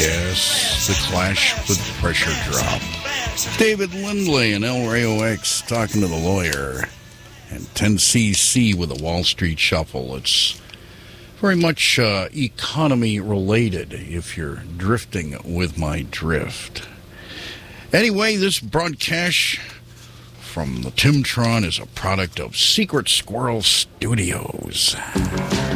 Yes, the Clash with Pressure Drop. David Lindley and El Rayo X talking to the lawyer. And 10cc with the Wall Street Shuffle. It's very much economy related if you're drifting with my drift. Anyway, this broadcast from the Timtron is a product of Secret Squirrel Studios.